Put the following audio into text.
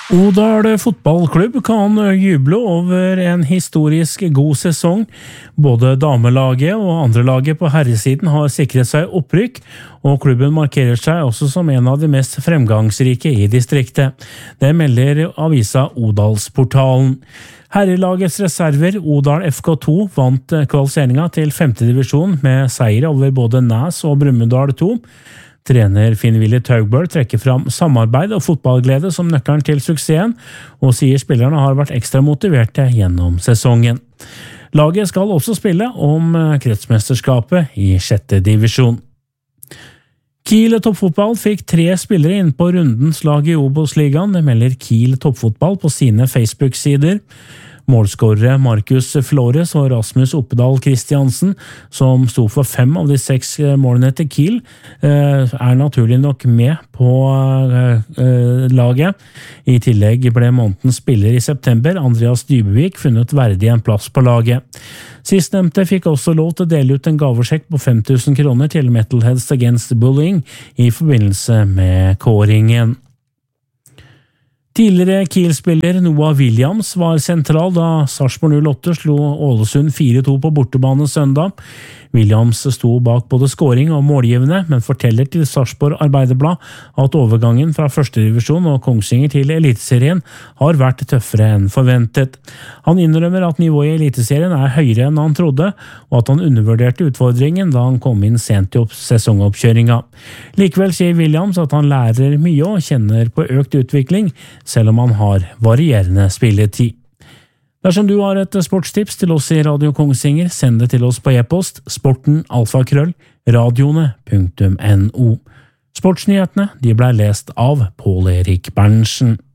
Odal fotballklubb kan juble over en historisk god sesong. Både damelaget og andre laget på herresiden har sikret seg opprykk, og klubben markerer seg også som en av de mest fremgangsrike i distriktet. Det melder avisa Odalsportalen. Herrelagets reserver, Odal FK2, vant kvalifiseringa til 5. divisjon med seier over både Næs og Brumunddal 2. Trener Finn-Willy Taugbøl trekker fram samarbeid og fotballglede som nøkkelen til suksessen, og sier spillerne har vært ekstra motiverte gjennom sesongen. Laget skal også spille om kretsmesterskapet i 6. divisjon. Kiel Toppfotball fikk 3 spillere inn på rundens lag i Obos-ligaen, det melder Kiel Toppfotball på sine Facebook-sider. Målskårere Markus Flores og Rasmus Oppedal Kristiansen, som sto for 5 av de 6 målene til Kiel, er naturlig nok med på laget. I tillegg ble månedens spiller i september, Andreas Dybevik, funnet verdig en plass på laget. Sistnevnte fikk også lov til å dele ut en gavesjekk på 5.000 kroner til Metalheads Against Bullying i forbindelse med kåringen. Tidligere Kiel-spiller Noah Williams var sentral da Sarpsborg 08 slo Ålesund 4-2 på bortebane søndag. Williams sto bak både scoring og målgivende, men forteller til Sarpsborg Arbeiderblad at overgangen fra 1. divisjon og Kongsvinger til Eliteserien har vært tøffere enn forventet. Han innrømmer at nivået i Eliteserien er høyere enn han trodde, og at han undervurderte utfordringen da han kom inn sent i sesongoppkjøringa. Likevel sier Williams at han lærer mye og kjenner på økt utvikling, selv om han har varierende spilletid. Dersom du har et sportstips til oss i Radio Kongsvinger, send det til oss på e-post sporten@radioene.no. Sportsnyhetene de ble lest av Pål Erik Berntsen.